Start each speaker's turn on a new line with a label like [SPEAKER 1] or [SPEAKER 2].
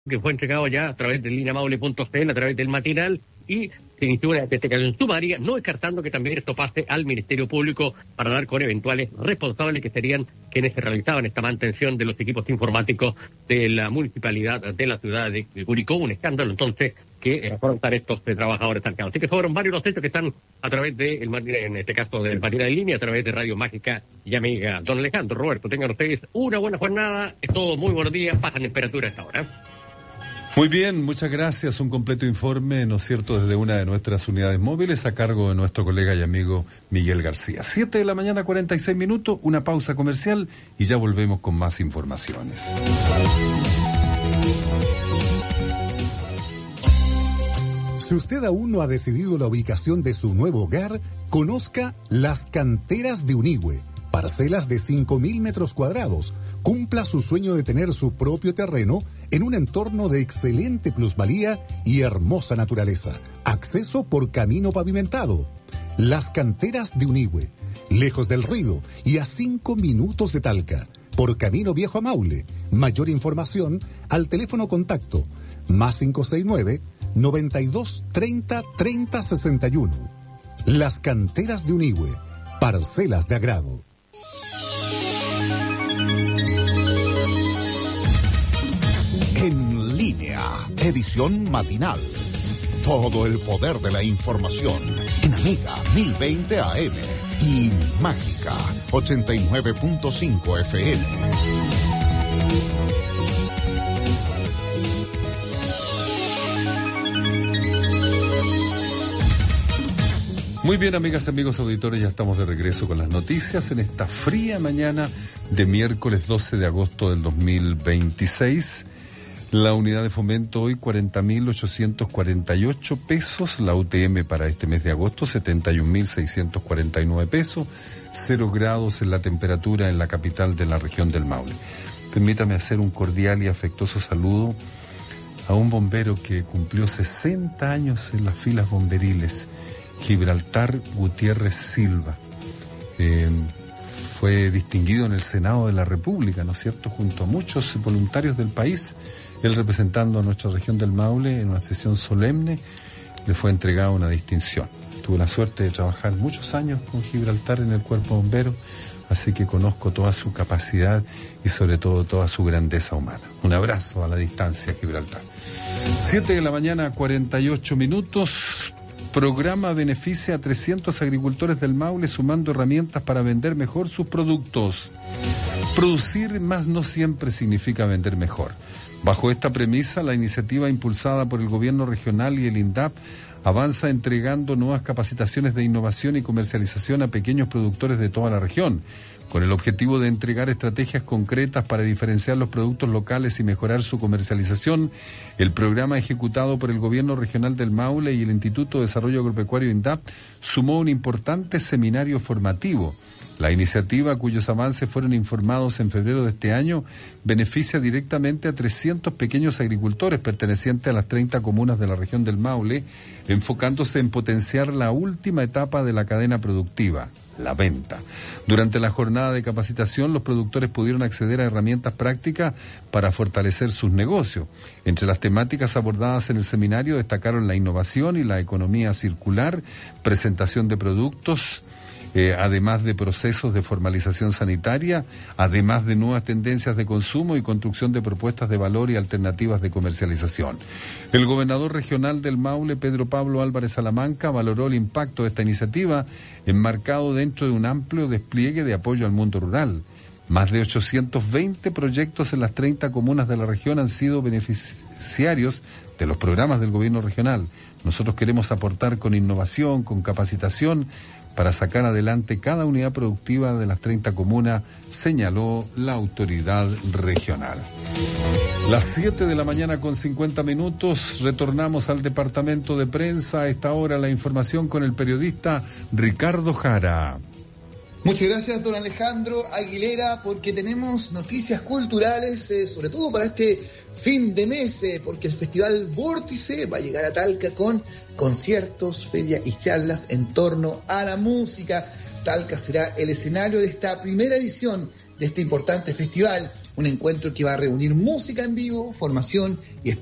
[SPEAKER 1] que fue entregado ya a través del linamaule.cl, a través del matinal, y se inició una investigación sumaria, no descartando que también esto pase al Ministerio Público para dar con eventuales responsables que serían quienes se realizaban esta mantención de los equipos informáticos de la municipalidad de la ciudad de Curicó. Un escándalo entonces que afrontar estos trabajadores cercanos. Así que fueron varios los hechos que están a través de, en este caso del matinal en línea, a través de Radio Mágica y Amiga. Don Alejandro, Roberto, tengan ustedes una buena jornada, es todo muy buenos días, baja temperatura a esta hora.
[SPEAKER 2] Muy bien, muchas gracias. Un completo informe, ¿no es cierto?, desde una de nuestras unidades móviles a cargo de nuestro colega y amigo Miguel García. 7:46 a.m, una pausa comercial y ya volvemos con más informaciones.
[SPEAKER 3] Si usted aún no ha decidido la ubicación de su nuevo hogar, conozca Las Canteras de Unigüe. Parcelas de 5.000 metros cuadrados. Cumpla su sueño de tener su propio terreno en un entorno de excelente plusvalía y hermosa naturaleza. Acceso por camino pavimentado. Las Canteras de Unigüe. Lejos del ruido y a 5 minutos de Talca. Por camino viejo a Maule. Mayor información al teléfono contacto +569 92 30 30 61. Las Canteras de Unigüe. Parcelas de agrado.
[SPEAKER 4] En línea, edición matinal. Todo el poder de la información en Amiga 1020 AM y Mágica 89.5 FM.
[SPEAKER 2] Muy bien, amigas y amigos auditores, ya estamos de regreso con las noticias en esta fría mañana de miércoles 12 de agosto del 2026. La unidad de fomento hoy 40.848 pesos, la UTM para este mes de agosto 71.649 pesos, 0 grados en la temperatura en la capital de la región del Maule. Permítame hacer un cordial y afectuoso saludo a un bombero que cumplió 60 años en las filas bomberiles, Gibraltar Gutiérrez Silva. Fue distinguido en el Senado de la República, ¿no es cierto?, junto a muchos voluntarios del país. Él, representando a nuestra región del Maule en una sesión solemne, le fue entregada una distinción. Tuve la suerte de trabajar muchos años con Gibraltar en el cuerpo bombero, así que conozco toda su capacidad y sobre todo toda su grandeza humana. Un abrazo a la distancia, Gibraltar. 7:48 a.m. Programa beneficia a 300 agricultores del Maule sumando herramientas para vender mejor sus productos. Producir más no siempre significa vender mejor. Bajo esta premisa, la iniciativa impulsada por el gobierno regional y el INDAP avanza entregando nuevas capacitaciones de innovación y comercialización a pequeños productores de toda la región, con el objetivo de entregar estrategias concretas para diferenciar los productos locales y mejorar su comercialización. El programa ejecutado por el Gobierno Regional del Maule y el Instituto de Desarrollo Agropecuario INDAP sumó un importante seminario formativo. La iniciativa, cuyos avances fueron informados en febrero de este año, beneficia directamente a 300 pequeños agricultores pertenecientes a las 30 comunas de la región del Maule, enfocándose en potenciar la última etapa de la cadena productiva, la venta. Durante la jornada de capacitación, los productores pudieron acceder a herramientas prácticas para fortalecer sus negocios. Entre las temáticas abordadas en el seminario destacaron la innovación y la economía circular, presentación de productos, además de procesos de formalización sanitaria, además de nuevas tendencias de consumo y construcción de propuestas de valor y alternativas de comercialización. El gobernador regional del Maule, Pedro Pablo Álvarez Salamanca, valoró el impacto de esta iniciativa enmarcado dentro de un amplio despliegue de apoyo al mundo rural. Más de 820 proyectos en las 30 comunas de la región han sido beneficiarios de los programas del gobierno regional. Nosotros queremos aportar con innovación, con capacitación, para sacar adelante cada unidad productiva de las 30 comunas, señaló la autoridad regional. Las 7:50 a.m, retornamos al departamento de prensa. A esta hora la información con el periodista Ricardo Jara.
[SPEAKER 5] Muchas gracias, don Alejandro Aguilera, porque tenemos noticias culturales, sobre todo para este fin de mes, porque el Festival Vórtice va a llegar a Talca con conciertos, ferias y charlas en torno a la música. Talca será el escenario de esta primera edición de este importante festival. un encuentro que va a reunir música en vivo, formación y